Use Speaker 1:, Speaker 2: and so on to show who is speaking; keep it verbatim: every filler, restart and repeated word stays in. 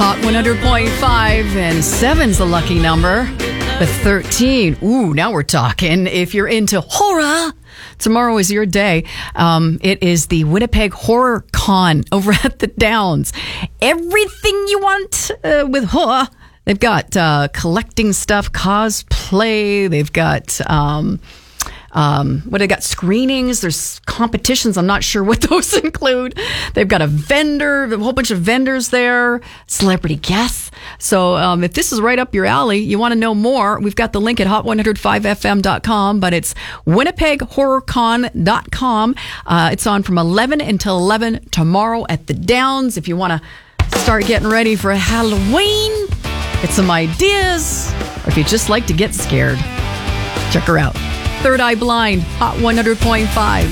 Speaker 1: Hot one hundred point five, and seven's the lucky number. But thirteen, ooh, now we're talking. If you're into horror, tomorrow is your day. Um, it is the Winnipeg Horror Con over at the Downs. Everything you want uh, with horror. They've got uh, collecting stuff, cosplay. They've got... Um, Um, what they got screenings, there's competitions. I'm not sure what those include. They've got a vendor, a whole bunch of vendors there, celebrity guests. So um, if this is right up your alley, you want to know more, we've got the link at hot one oh five f m dot com, but it's winnipeg horror con dot com. Uh, it's on from eleven until eleven tomorrow at the Downs. If you want to start getting ready for Halloween, get some ideas, or if you just like to get scared, check her out. Third Eye Blind, Hot one hundred point five.